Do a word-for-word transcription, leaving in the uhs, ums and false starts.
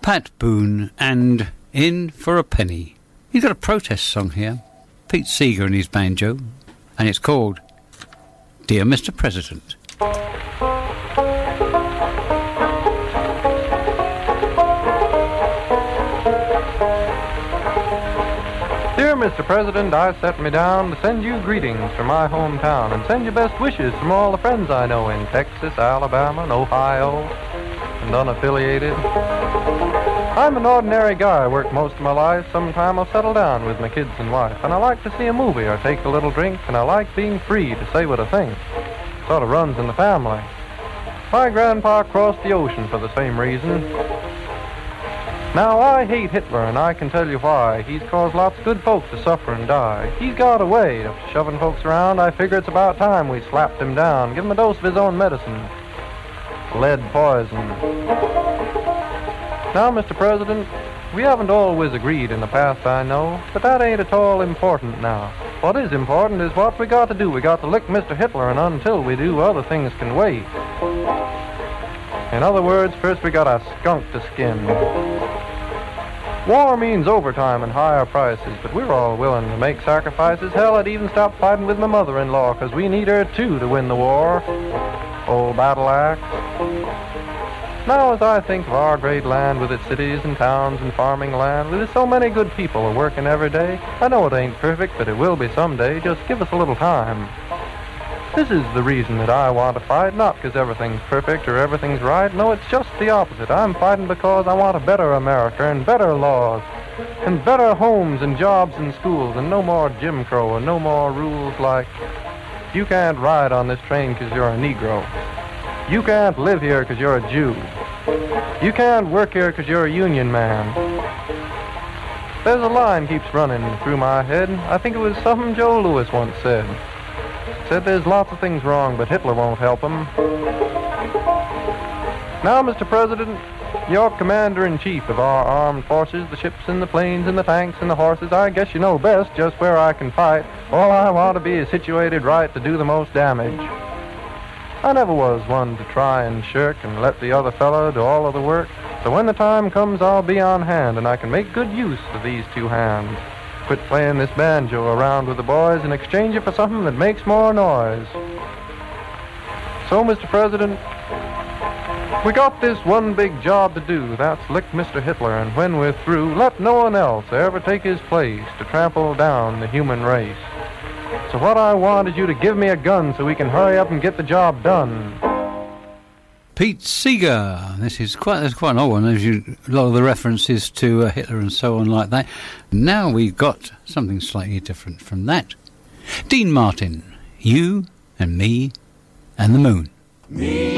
Pat Boone and In for a Penny. He's got a protest song here, Pete Seeger and his banjo, and it's called Dear Mister President. Dear Mister President, I set me down to send you greetings from my hometown and send you best wishes from all the friends I know in Texas, Alabama, and Ohio, and unaffiliated. I'm an ordinary guy. I work most of my life. Sometime I'll settle down with my kids and wife, and I like to see a movie or take a little drink, and I like being free to say what I think. Sort of runs in the family. My grandpa crossed the ocean for the same reason. Now, I hate Hitler, and I can tell you why. He's caused lots of good folks to suffer and die. He's got a way of shoving folks around. I figure it's about time we slapped him down, give him a dose of his own medicine. Lead poison. Now, Mister President, we haven't always agreed in the past, I know, but that ain't at all important now. What is important is what we got to do. We got to lick Mister Hitler, and until we do, other things can wait. In other words, first we got a skunk to skin. War means overtime and higher prices, but we're all willing to make sacrifices. Hell, I'd even stop fighting with my mother-in-law, because we need her, too, to win the war. Old battle axe. Now, as I think of our great land with its cities and towns and farming land, with so many good people are working every day, I know it ain't perfect, but it will be someday. Just give us a little time. This is the reason that I want to fight, not because everything's perfect or everything's right. No, it's just the opposite. I'm fighting because I want a better America and better laws and better homes and jobs and schools and no more Jim Crow and no more rules like you can't ride on this train because you're a Negro. You can't live here because you're a Jew. You can't work here because you're a union man. There's a line keeps running through my head. I think it was something Joe Louis once said. Said there's lots of things wrong, but Hitler won't help them. Now, Mister President, you're commander-in-chief of our armed forces, the ships and the planes and the tanks and the horses. I guess you know best just where I can fight. All I want to be is situated right to do the most damage. I never was one to try and shirk and let the other fellow do all of the work. So when the time comes, I'll be on hand, and I can make good use of these two hands. Quit playing this banjo around with the boys and exchange it for something that makes more noise. So, Mister President, we got this one big job to do. That's lick Mister Hitler, and when we're through, let no one else ever take his place to trample down the human race. So what I want is you to give me a gun so we can hurry up and get the job done. Pete Seeger. This is quite that's quite an old one. There's you, a lot of the references to uh, Hitler and so on like that. Now we've got something slightly different from that. Dean Martin, You and Me and the Moon. Me